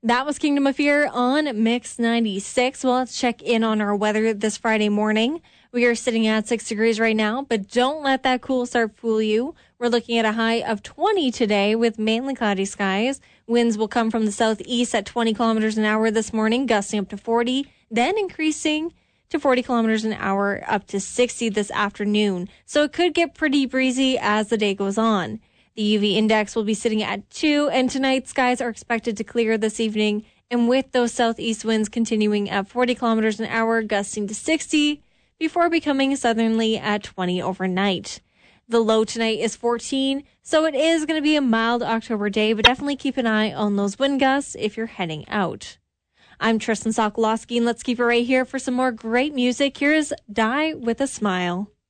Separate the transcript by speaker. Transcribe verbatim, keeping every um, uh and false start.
Speaker 1: That was Kingdom of Fear on Mix ninety-six. Well, let's check in on our weather this Friday morning. We are sitting at six degrees right now, but don't let that cool start fool you. We're looking at a high of twenty today with mainly cloudy skies. Winds will come from the southeast at twenty kilometers an hour this morning, gusting up to forty, then increasing to forty kilometers an hour up to sixty this afternoon. So it could get pretty breezy as the day goes on. The U V index will be sitting at two, and tonight skies are expected to clear this evening. And with those southeast winds continuing at forty kilometers an hour, gusting to sixty, before becoming southerly at twenty overnight. The low tonight is fourteen, so it is going to be a mild October day, but definitely keep an eye on those wind gusts if you're heading out. I'm Tristan Sokolowski, and let's keep it right here for some more great music. Here's Die With a Smile.